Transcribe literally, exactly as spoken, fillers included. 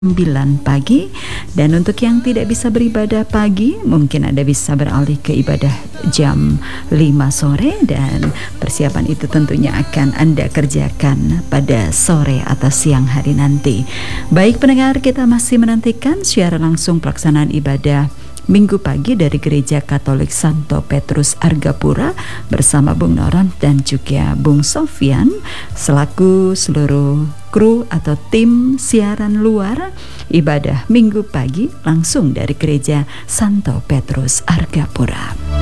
sembilan pagi. Dan untuk yang tidak bisa beribadah pagi, mungkin Anda bisa beralih ke ibadah jam lima sore, dan persiapan itu tentunya akan Anda kerjakan pada sore atau siang hari nanti. Baik pendengar, kita masih menantikan siaran langsung pelaksanaan ibadah Minggu pagi dari Gereja Katolik Santo Petrus Argapura bersama Bung Noron dan juga Bung Sofyan selaku seluruh kru atau tim siaran luar ibadah Minggu pagi langsung dari Gereja Santo Petrus Argapura.